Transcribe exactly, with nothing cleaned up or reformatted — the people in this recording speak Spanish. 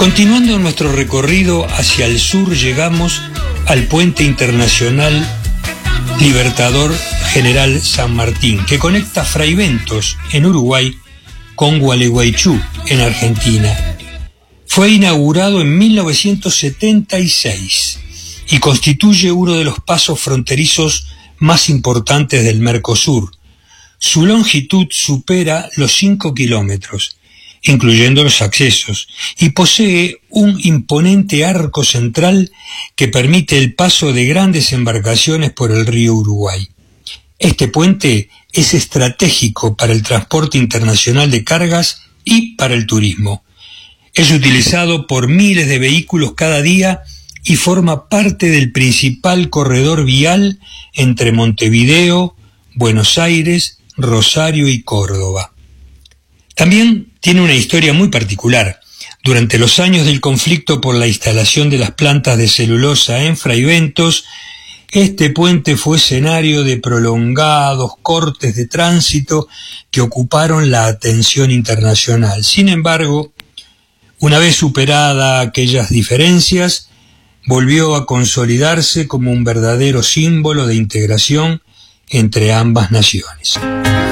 Continuando nuestro recorrido hacia el sur, llegamos al puente internacional Libertador General San Martín, que conecta Fraiventos, en Uruguay, con Gualeguaychú, en Argentina. Fue inaugurado en mil novecientos setenta y seis y constituye uno de los pasos fronterizos más importantes del Mercosur. Su longitud supera los cinco kilómetros, incluyendo los accesos, y posee un imponente arco central que permite el paso de grandes embarcaciones por el río Uruguay. Este puente es estratégico para el transporte internacional de cargas y para el turismo. Es utilizado por miles de vehículos cada día y forma parte del principal corredor vial entre Montevideo, Buenos Aires, Rosario y Córdoba. También tiene una historia muy particular. Durante los años del conflicto por la instalación de las plantas de celulosa en Fraiventos, este puente fue escenario de prolongados cortes de tránsito que ocuparon la atención internacional. Sin embargo, una vez superada aquellas diferencias, volvió a consolidarse como un verdadero símbolo de integración entre ambas naciones.